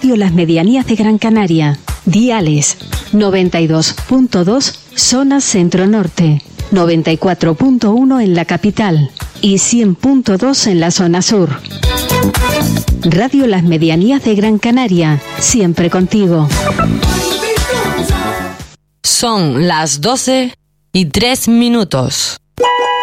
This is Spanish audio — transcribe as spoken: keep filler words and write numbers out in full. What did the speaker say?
Radio Las Medianías de Gran Canaria. Diales noventa y dos punto dos zona centro-norte, noventa y cuatro punto uno en la capital y cien punto dos en la zona sur. Radio Las Medianías de Gran Canaria, siempre contigo. Son las doce y tres minutos.